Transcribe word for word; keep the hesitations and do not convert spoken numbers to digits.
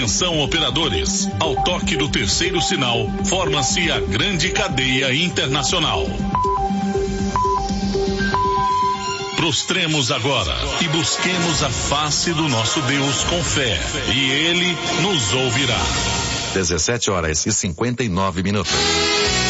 Atenção, operadores. Ao toque do terceiro sinal, forma-se a grande cadeia internacional. Prostremos agora e busquemos a face do nosso Deus com fé, e Ele nos ouvirá. dezessete horas e cinquenta e nove minutos.